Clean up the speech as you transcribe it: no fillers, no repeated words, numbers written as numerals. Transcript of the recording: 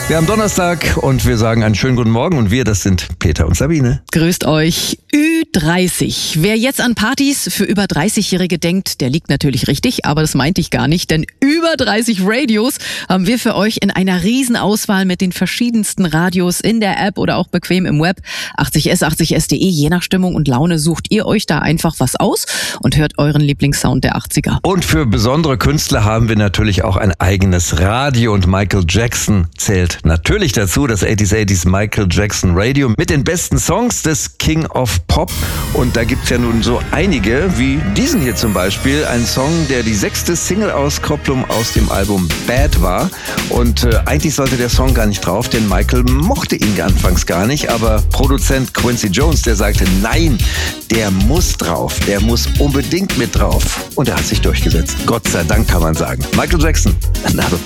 Wir haben Donnerstag und wir sagen einen schönen guten Morgen und wir, das sind Peter und Sabine. Grüßt euch. Ü30. Wer jetzt an Partys für über 30-Jährige denkt, der liegt natürlich richtig, aber das meinte ich gar nicht, denn über 30 Radios haben wir für euch in einer Riesenauswahl mit den verschiedensten Radios in der App oder auch bequem im Web. 80s, 80s.de, je nach Stimmung und Laune sucht ihr euch da einfach was aus und hört euren Lieblingssound der 80er. Und für besondere Künstler haben wir natürlich auch ein eigenes Radio und Michael Jackson zählt natürlich dazu, das 80s Michael Jackson Radio mit den besten Songs des King of Pop. Und da gibt's ja nun so einige, wie diesen hier zum Beispiel, ein Song, der die 6. Single-Auskopplung aus dem Album Bad war. Und eigentlich sollte der Song gar nicht drauf, denn Michael mochte ihn anfangs gar nicht. Aber Produzent Quincy Jones, der sagte, nein, der muss drauf, der muss unbedingt mit drauf. Und er hat sich durchgesetzt. Gott sei Dank, kann man sagen. Michael Jackson, Another